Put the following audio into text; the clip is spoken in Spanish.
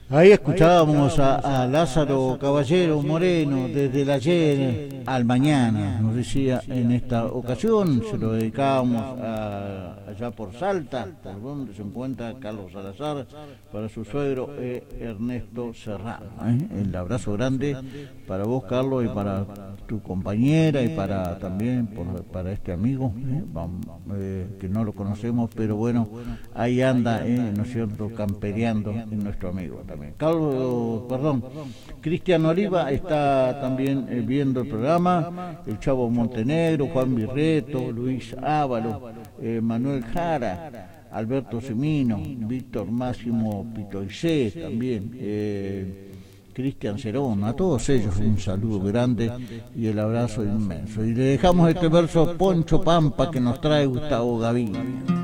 Ahí escuchábamos a Lázaro Caballero Moreno, desde el ayer al mañana, nos decía en esta ocasión, se lo dedicábamos allá por Salta, por donde se encuentra Carlos Salazar, para su suegro Ernesto Serrano. El abrazo grande para vos, Carlos, y para tu compañera, y para también para este amigo, que no lo conocemos, pero bueno, ahí anda, ¿no es cierto?, campereando en nuestro amigo también. Cristian Oliva está también viendo el programa, el Chavo Montenegro, Juan Virreto, Luis Ávalo, Manuel Jara, Alberto Semino, Víctor Máximo Pitoicé también, Cristian Cerón, a todos ellos un saludo grande y el abrazo inmenso. Y le dejamos este verso Poncho Pampa que nos trae Gustavo Gavín.